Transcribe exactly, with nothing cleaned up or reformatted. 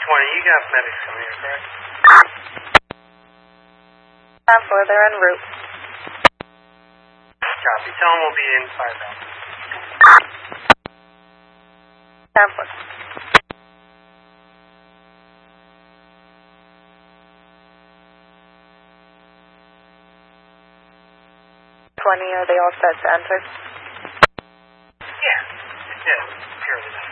twenty, you got medics coming here, correct? ten four, they're en route. Copy. Tell them we'll be in five minutes. ten four. twenty, are they all set to enter? Yeah. Yeah. Purely.